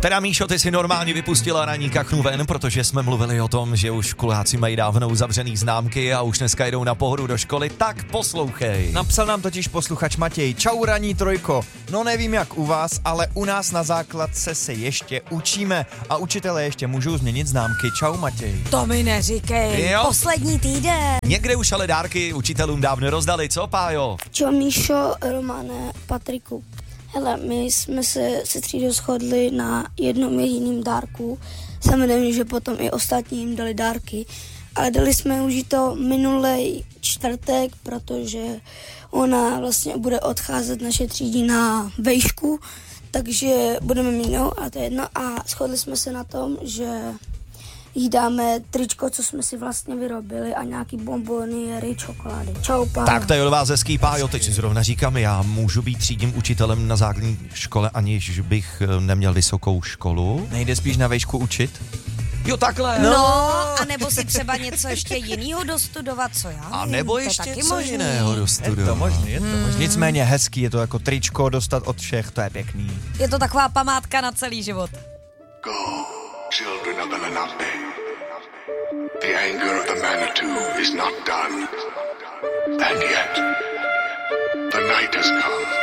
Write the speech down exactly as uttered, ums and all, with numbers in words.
Teda Míšo, ty si normálně vypustila ranní kachnu ven, protože jsme mluvili o tom, že už školáci mají dávno uzavřený známky a už dneska jdou na pohodu do školy, tak poslouchej. Napsal nám totiž posluchač Matěj. Čau ranní trojko. No nevím jak u vás, ale u nás na základce se ještě učíme a učitelé ještě můžou změnit známky. Čau Matěj. To mi neříkej. Jo. Poslední týden. Někde už ale dárky učitelům dávno rozdali, co Pájo? Čau Míšo, Romane, Patriku. Hele, my jsme se se třídou shodli na jednom jediným dárku. Samozřejmě, že potom i ostatní jim dali dárky. Ale dali jsme už to minulý čtvrtek, protože ona vlastně bude odcházet naše třídy na vejšku, takže budeme mít no a to je jedno. A shodli jsme se na tom, že jí dáme tričko, co jsme si vlastně vyrobili a nějaký bonboniéry, čokolády. Čau, Pájo. Tak to je od vás hezký, Pájo, teď si zrovna říkám, já můžu být třídním učitelem na základní škole, aniž bych neměl vysokou školu? Nejde spíš na vejšku učit? Jo, takhle. No, a nebo si třeba něco ještě jinýho dostudovat, co já A vím, nebo to je ještě taky něco možný. jiného Je dostudovat. to možný, je to možný. Nicméně hezký, je to jako tričko dostat od všech, to je pěkný. Je to taková památka na celý život. Go, children of the Lenape. The anger of the Manitou is not done. And yet, the night has come.